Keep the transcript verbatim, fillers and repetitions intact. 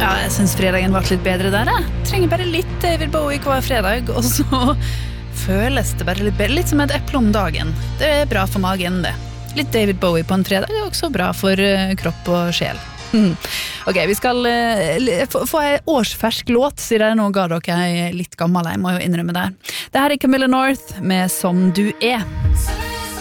Ja, jeg synes fredagen var litt bedre der, jeg. Trenger bare litt David Bowie hver fredag, og så føles det bare litt bedre, litt som et eple om dagen. Det er bra for magen, det. Litt David Bowie på en fredag er også bra for uh, kropp og sjel. Mm. Ok, vi skal uh, få, få en årsfersk låt, sier jeg nå ga dere jeg litt gammel, jeg må jo innrømme det. Det her er Camilla North med Som du er.